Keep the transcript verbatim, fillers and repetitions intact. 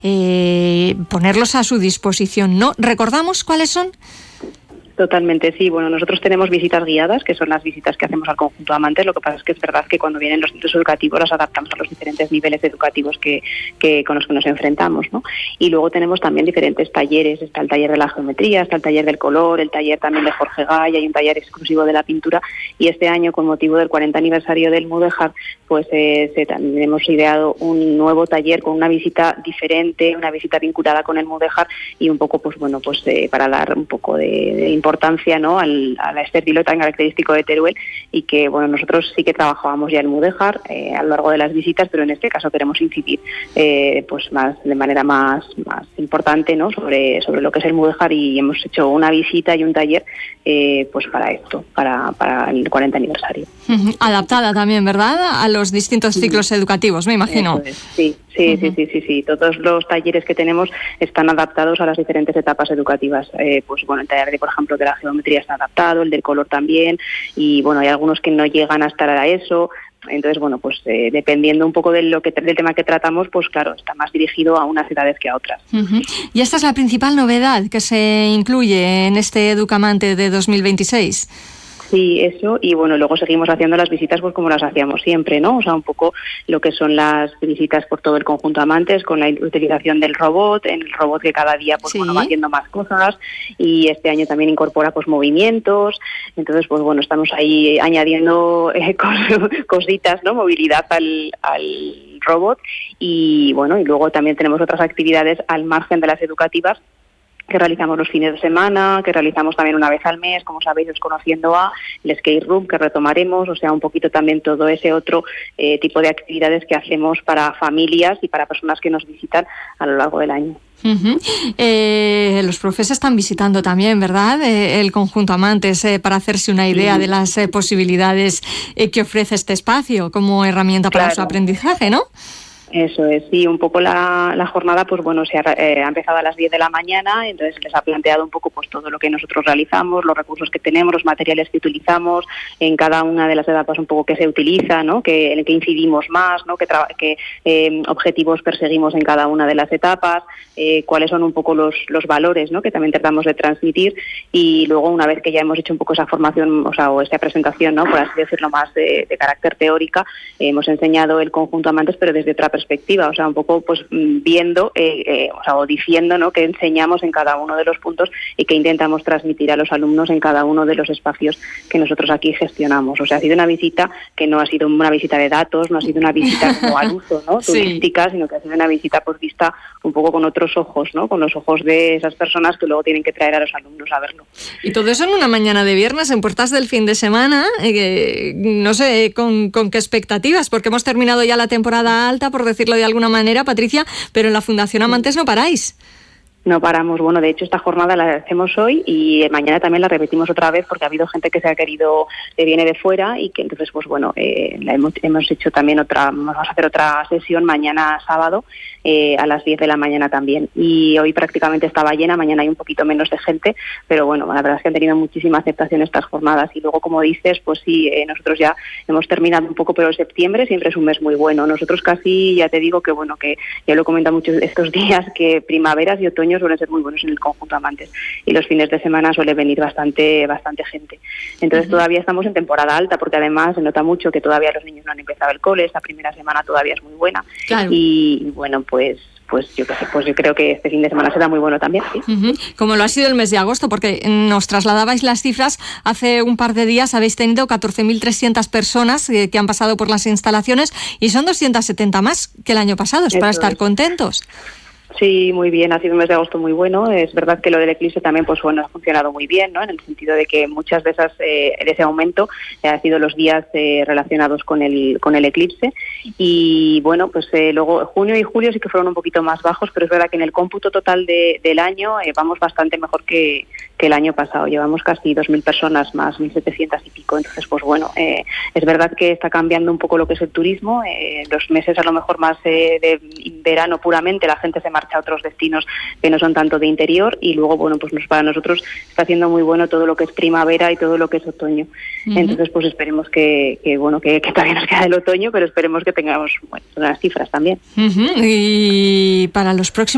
eh, ponerlos a su disposición, ¿no? ¿Recordamos cuáles son? Totalmente, sí. Bueno, nosotros tenemos visitas guiadas, que son las visitas que hacemos al conjunto Amantes. Lo que pasa es que es verdad que cuando vienen los centros educativos las adaptamos a los diferentes niveles educativos que, que con los que nos enfrentamos, ¿no? Y luego tenemos también diferentes talleres. Está el taller de la geometría, está el taller del color, el taller también de Jorge Gay, hay un taller exclusivo de la pintura. Y este año, con motivo del cuarenta aniversario del Mudéjar, pues eh, se, también hemos ideado un nuevo taller con una visita diferente, una visita vinculada con el Mudéjar y un poco, pues bueno, pues eh, para dar un poco de, de importancia, ¿no?, al, a este estilo tan característico de Teruel, y que bueno, nosotros sí que trabajábamos ya el Mudéjar eh, a lo largo de las visitas, pero en este caso queremos incidir eh, pues más de manera más, más importante, ¿no?, sobre, sobre lo que es el Mudéjar, y hemos hecho una visita y un taller eh, pues para esto, para, para el cuarenta aniversario. Adaptada también, ¿verdad?, a los distintos ciclos sí. educativos, me imagino. Eso es, sí. Sí, uh-huh. sí, sí, sí, sí. Todos los talleres que tenemos están adaptados a las diferentes etapas educativas. Eh, pues bueno, el taller de, por ejemplo, de la geometría está adaptado, el del color también, y bueno, hay algunos que no llegan a estar a eso. Entonces, bueno, pues eh, dependiendo un poco de lo que, del tema que tratamos, pues claro, está más dirigido a unas edades que a otras. Uh-huh. Y esta es la principal novedad que se incluye en este Educamante de dos mil veintiséis. Sí, eso, y bueno, luego seguimos haciendo las visitas pues como las hacíamos siempre, ¿no? O sea, un poco lo que son las visitas por todo el conjunto Amantes, con la utilización del robot, el robot que cada día pues sí. bueno, va haciendo más cosas, y este año también incorpora pues movimientos. Entonces, pues bueno, estamos ahí añadiendo eh, cos- cositas, ¿no? Movilidad al, al robot, y bueno, y luego también tenemos otras actividades al margen de las educativas que realizamos los fines de semana, que realizamos también una vez al mes, como sabéis, Desconociendo a, el skate room que retomaremos, o sea, un poquito también todo ese otro eh, tipo de actividades que hacemos para familias y para personas que nos visitan a lo largo del año. Uh-huh. Eh, los profes están visitando también, ¿verdad?, eh, el conjunto Amantes eh, para hacerse una idea sí. de las eh, posibilidades eh, que ofrece este espacio como herramienta para claro. su aprendizaje, ¿no? Eso es, sí, un poco la, la jornada, pues bueno, se ha, eh, ha empezado a las diez de la mañana, entonces les ha planteado un poco pues todo lo que nosotros realizamos, los recursos que tenemos, los materiales que utilizamos, en cada una de las etapas un poco qué se utiliza, ¿no?, que, en el que incidimos más, ¿no?, qué, tra- qué eh, objetivos perseguimos en cada una de las etapas, eh, cuáles son un poco los, los valores, ¿no?, que también tratamos de transmitir, y luego una vez que ya hemos hecho un poco esa formación, o sea, o esta presentación, ¿no?, por así decirlo, más de, de carácter teórica, eh, hemos enseñado el conjunto Amantes, pero desde otra perspectiva. perspectiva, o sea, un poco pues viendo, eh, eh, o sea, o diciendo, ¿no?, que enseñamos en cada uno de los puntos y que intentamos transmitir a los alumnos en cada uno de los espacios que nosotros aquí gestionamos. O sea, ha sido una visita que no ha sido una visita de datos, no ha sido una visita como al uso, ¿no?, turística, sí. sino que ha sido una visita pues vista un poco con otros ojos, ¿no?, con los ojos de esas personas que luego tienen que traer a los alumnos a verlo. Y todo eso en una mañana de viernes, en puertas del fin de semana, eh, no sé con, con qué expectativas, porque hemos terminado ya la temporada alta, por decirlo de alguna manera, Patricia, pero en la Fundación Amantes no paráis. No paramos. Bueno, de hecho esta jornada la hacemos hoy y mañana también la repetimos otra vez porque ha habido gente que se ha querido, que viene de fuera y que entonces pues bueno, eh, la hemos, hemos hecho también otra, vamos a hacer otra sesión mañana sábado eh, a las diez de la mañana también, y hoy prácticamente estaba llena, mañana hay un poquito menos de gente, pero bueno, la verdad es que han tenido muchísima aceptación estas jornadas. Y luego, como dices, pues sí, eh, nosotros ya hemos terminado un poco, pero septiembre siempre es un mes muy bueno. Nosotros casi, ya te digo que bueno, que ya lo he comentado mucho estos días, que primaveras y otoño suelen ser muy buenos en el conjunto Amantes, y los fines de semana suele venir bastante bastante gente. Entonces uh-huh. todavía estamos en temporada alta, porque además se nota mucho que todavía los niños no han empezado el cole, esta primera semana todavía es muy buena. Claro. Y, y bueno, pues pues yo, pues yo creo que este fin de semana será muy bueno también. ¿Sí? Uh-huh. Como lo ha sido el mes de agosto, porque nos trasladabais las cifras, hace un par de días habéis tenido catorce mil trescientas personas eh, que han pasado por las instalaciones, y son doscientas setenta más que el año pasado, es Eso para estar es. contentos. Sí, muy bien, ha sido un mes de agosto muy bueno. Es verdad que lo del eclipse también pues bueno, ha funcionado muy bien, ¿no?, en el sentido de que muchas de esas eh, de ese aumento eh, ha sido los días eh, relacionados con el con el eclipse. Y bueno, pues eh, luego junio y julio sí que fueron un poquito más bajos, pero es verdad que en el cómputo total de, del año eh, vamos bastante mejor que, que el año pasado. Llevamos casi dos mil personas más, mil setecientas y pico. Entonces, pues bueno, eh, es verdad que está cambiando un poco lo que es el turismo. Eh, los meses a lo mejor más eh, de verano puramente, la gente se marcha a otros destinos que no son tanto de interior, y luego, bueno, pues para nosotros está haciendo muy bueno todo lo que es primavera y todo lo que es otoño. Uh-huh. Entonces, pues esperemos que, que bueno, que, que todavía nos queda el otoño, pero esperemos que tengamos bueno, unas cifras también. Uh-huh. Y para los próximos